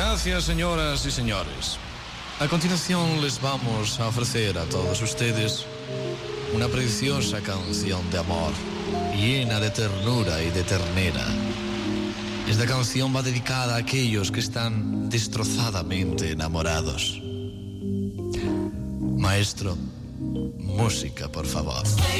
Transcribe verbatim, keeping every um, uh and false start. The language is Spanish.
Gracias, señoras y señores. A continuación les vamos a ofrecer a todos ustedes una preciosa canción de amor, llena de ternura y de ternera. Esta canción va dedicada a aquellos que están destrozadamente enamorados. Maestro, música, por favor.